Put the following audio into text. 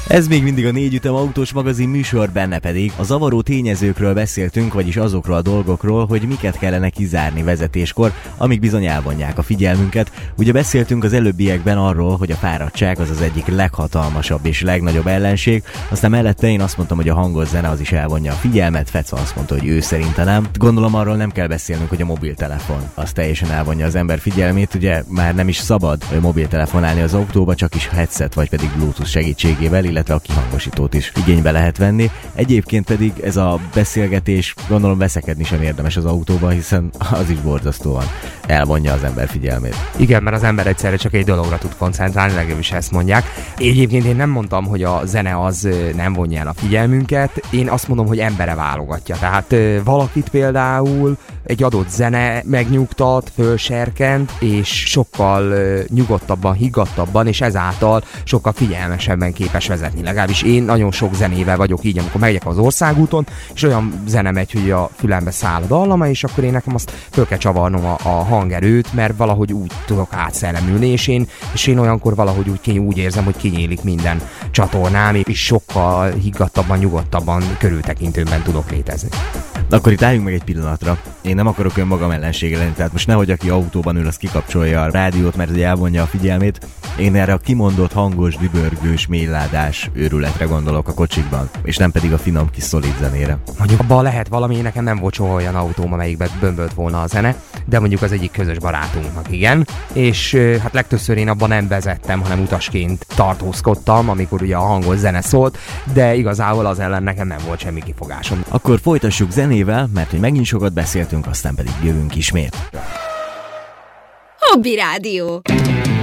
Ez még mindig a 4 Ütem autós magazin műsor, benne pedig a zavaró tényezőkről beszéltünk, vagyis azokról a dolgokról, hogy miket kellene kizárni vezetéskor, amik bizony elvonják a figyelmünket. Ugye beszéltünk az előbbiekben arról, hogy a fáradtság az egyik leghatalmasabb és legnagyobb ellenség, aztán mellette én azt mondtam, hogy a hangos zene az is elvonja a figyelmet, Feca azt mondta, hogy ő szerinte nem. Gondolom arról nem kell beszélnünk, hogy a mobiltelefon az teljesen elvonja az ember figyelmét, ugye már nem is szabad mobiltelefonálni az autóba, csak is headset vagy pedig Bluetooth segítségével, illetve a kihangosítót is igénybe lehet venni. Egyébként pedig ez a beszélgetés, gondolom veszekedni sem érdemes az autóba, hiszen az is borzasztóan elvonja az ember figyelmét. Igen, mert az ember egyszerre csak egy dologra tud koncentrálni, legalábbis ezt mondják. Egyébként én nem mondtam, hogy a zene az nem vonja el a figyelmünket, én azt mondom, hogy embere válogatja. Tehát valakit például egy adott zene megnyugtat, fölserkent, és sokkal nyugodtabban, higgadtabban, és ezáltal sokkal figyelmesebben képes vezetni. Legalábbis én nagyon sok zenével vagyok így, amikor megyek az országúton, és olyan zene megy, hogy a fülembe száll a dallama, és akkor én nekem azt föl kell csavarnom a hangerőt, mert valahogy úgy tudok átszellemülni, és én olyankor valahogy úgy érzem, hogy kinyílik minden csatornám, és sokkal higgadtabban, nyugodtabban, körültekintőbben tudok létezni. Akkor itt álljunk meg egy pillanatra. Én nem akarok önmagam ellensége lenni, tehát most nehogy aki autóban ül, az kikapcsolja a rádiót, mert elvonja a figyelmét. Én erre a kimondott hangos, dübörgős, mélyládás őrületre gondolok a kocsikban, és nem pedig a finom kis szolid zenére. Mondjuk abban lehet valami, nekem nem volt soha olyan autóm, amelyikben bömbölt volna a zene, de mondjuk az egyik közös barátunknak igen, és hát legtöbbször én abban nem vezettem, hanem utasként tartózkodtam, amikor ugye a hangos zene szólt, de igazából az ellen nekem nem volt semmi kifogásom. Akkor folytassuk zenével, mert hogy megint sokat beszéltünk, aztán pedig jövünk ismét. Hobby Rádió.